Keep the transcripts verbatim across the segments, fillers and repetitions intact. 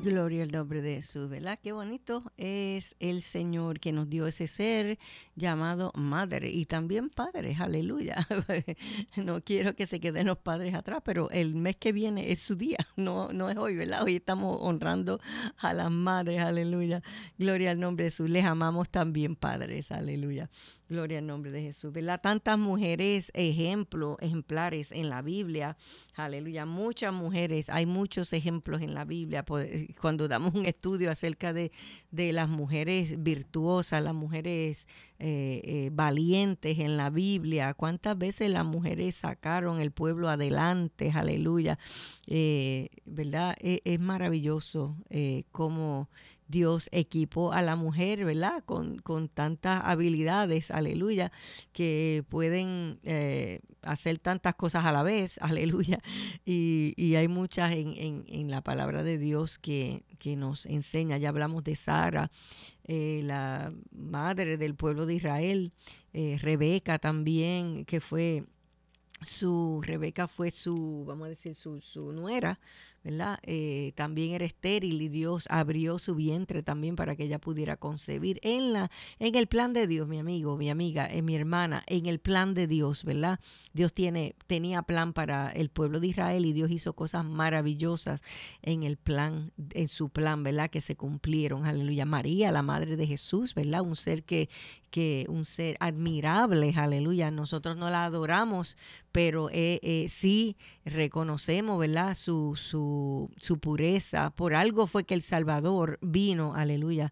Gloria al nombre de Jesús, ¿verdad? Qué bonito es el Señor que nos dio ese ser llamado madre y también padres, aleluya. No quiero que se queden los padres atrás, pero el mes que viene es su día, no, no es hoy, ¿verdad? Hoy estamos honrando a las madres, aleluya. Gloria al nombre de Jesús, les amamos también padres, aleluya. Gloria al nombre de Jesús, ¿verdad? Tantas mujeres, ejemplos, ejemplares en la Biblia, aleluya. Muchas mujeres, hay muchos ejemplos en la Biblia. Cuando damos un estudio acerca de, de las mujeres virtuosas, las mujeres eh, eh, valientes en la Biblia, cuántas veces las mujeres sacaron el pueblo adelante, aleluya. Eh, ¿Verdad? Es, es maravilloso eh, cómo Dios equipó a la mujer, ¿verdad? Con, con tantas habilidades, aleluya, que pueden eh, hacer tantas cosas a la vez, aleluya. Y, y hay muchas en, en, en la palabra de Dios que, que nos enseña. Ya hablamos de Sara, eh, la madre del pueblo de Israel, eh, Rebeca también, que fue su, Rebeca fue su, vamos a decir, su, su nuera, ¿verdad? Eh, también era estéril y Dios abrió su vientre también para que ella pudiera concebir en la, en el plan de Dios, mi amigo, mi amiga, eh, mi hermana, en el plan de Dios, ¿verdad? Dios tiene, tenía plan para el pueblo de Israel y Dios hizo cosas maravillosas en el plan, en su plan, ¿verdad? Que se cumplieron, aleluya. María, la madre de Jesús, ¿verdad? Un ser que, que un ser admirable, aleluya. Nosotros no la adoramos, pero eh, eh, sí reconocemos, ¿verdad? Su, su, su pureza. Por algo fue que el Salvador vino, aleluya.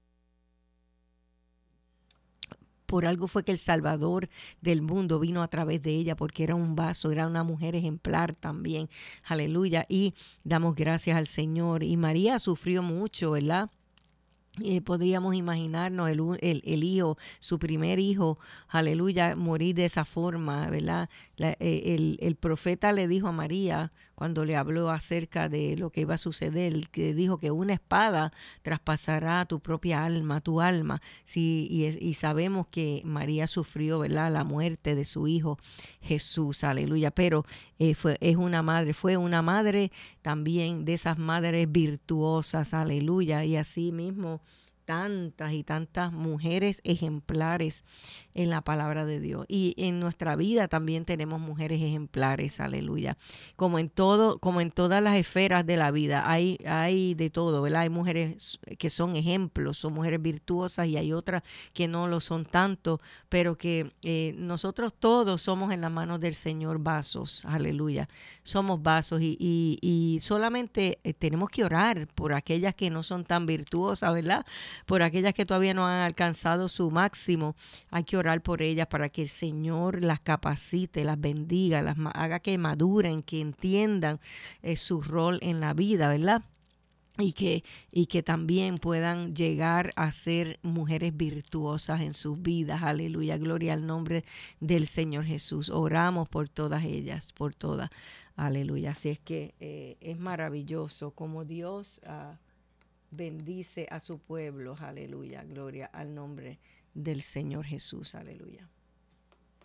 Por algo fue que el Salvador del mundo vino a través de ella, porque era un vaso, era una mujer ejemplar también, aleluya. Y damos gracias al Señor. Y María sufrió mucho, ¿verdad? Eh, podríamos imaginarnos el, el, el hijo, su primer hijo, aleluya, morir de esa forma, ¿verdad? La, eh, el, el profeta le dijo a María, cuando le habló acerca de lo que iba a suceder, que dijo que una espada traspasará tu propia alma, tu alma. Sí, y, y sabemos que María sufrió, ¿verdad? La muerte de su hijo Jesús, aleluya, pero eh, fue, es una madre, fue una madre también de esas madres virtuosas, aleluya, y así mismo tantas y tantas mujeres ejemplares en la palabra de Dios. Y en nuestra vida también tenemos mujeres ejemplares, aleluya. Como en todo, como en todas las esferas de la vida, hay, hay de todo, ¿verdad? Hay mujeres que son ejemplos, son mujeres virtuosas y hay otras que no lo son tanto, pero que eh, nosotros todos somos en las manos del Señor vasos, aleluya. Somos vasos y, y, y solamente eh, tenemos que orar por aquellas que no son tan virtuosas, ¿verdad? Por aquellas que todavía no han alcanzado su máximo. Hay que orar por ellas para que el Señor las capacite, las bendiga, las haga que maduren, que entiendan eh, su rol en la vida, ¿verdad? Y que, y que también puedan llegar a ser mujeres virtuosas en sus vidas. Aleluya, gloria al nombre del Señor Jesús. Oramos por todas ellas, por todas. Aleluya. Así es que eh, es maravilloso como Dios uh, bendice a su pueblo. Aleluya, gloria al nombre del Señor Jesús. Aleluya.